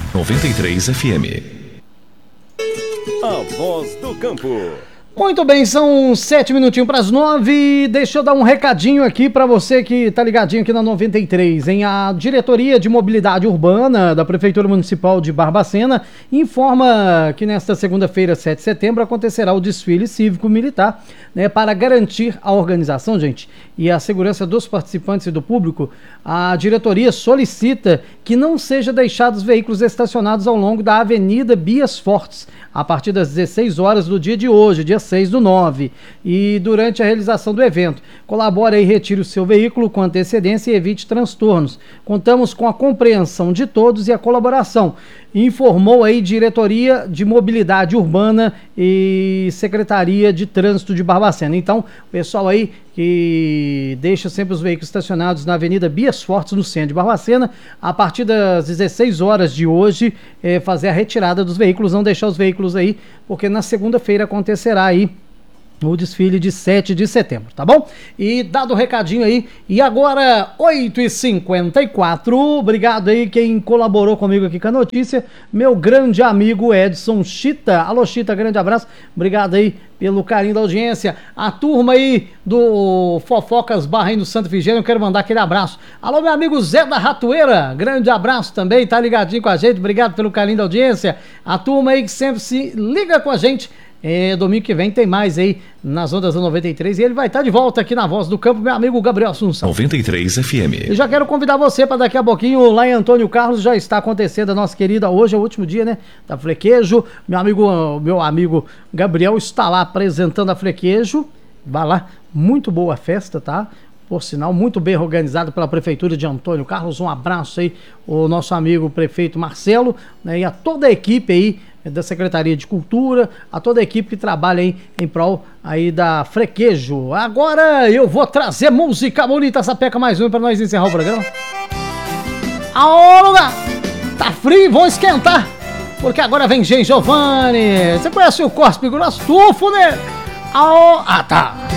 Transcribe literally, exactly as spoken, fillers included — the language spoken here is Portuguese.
noventa e três F M. A Voz do Campo. Muito bem, são sete minutinhos para as nove. Deixa eu dar um recadinho aqui para você que tá ligadinho aqui na noventa e três, hein? A Diretoria de Mobilidade Urbana da Prefeitura Municipal de Barbacena informa que nesta segunda-feira, sete de setembro, acontecerá o desfile cívico-militar, né? Para garantir a organização, gente, e a segurança dos participantes e do público, a diretoria solicita que não sejam deixados veículos estacionados ao longo da Avenida Bias Fortes, a partir das dezesseis horas do dia de hoje, dia seis do nove, e durante a realização do evento. Colabore e retire o seu veículo com antecedência e evite transtornos. Contamos com a compreensão de todos e a colaboração. Informou aí Diretoria de Mobilidade Urbana e Secretaria de Trânsito de Barbacena. Então, pessoal aí que deixa sempre os veículos estacionados na Avenida Bias Fortes, no centro de Barbacena, a partir das dezesseis horas de hoje, é, fazer a retirada dos veículos, não deixar os veículos aí, porque na segunda-feira acontecerá aí o desfile de sete de setembro, tá bom? E dado o recadinho aí, e agora oito e cinquenta e quatro, obrigado aí quem colaborou comigo aqui com a notícia, meu grande amigo Edson Chita. Alô Chita, grande abraço, obrigado aí pelo carinho da audiência. A turma aí do Fofocas Barra aí no Santa Efigênia, eu quero mandar aquele abraço. Alô meu amigo Zé da Ratoeira, grande abraço também, tá ligadinho com a gente, obrigado pelo carinho da audiência. A turma aí que sempre se liga com a gente. É, domingo que vem tem mais aí nas ondas da noventa e três e ele vai estar de volta aqui na Voz do Campo, meu amigo Gabriel Assunção. noventa e três F M. Eu já quero convidar você para daqui a pouquinho lá em Antônio Carlos, já está acontecendo a nossa querida, hoje é o último dia, né, da Flequejo. Meu amigo, meu amigo Gabriel está lá apresentando a Flequejo. Vai lá, muito boa festa, tá? Por sinal, muito bem organizado pela Prefeitura de Antônio Carlos. Um abraço aí, o nosso amigo prefeito Marcelo, né, e a toda a equipe aí da Secretaria de Cultura, a toda a equipe que trabalha aí em prol aí da Flequejo. Agora eu vou trazer música bonita, sapeca mais uma para nós encerrar o programa. Aô, lugar! Tá frio, vão esquentar, porque agora vem Gen Giovanni. Você conhece o Cospe Grosso? Tufo, né? Aô, ah, tá.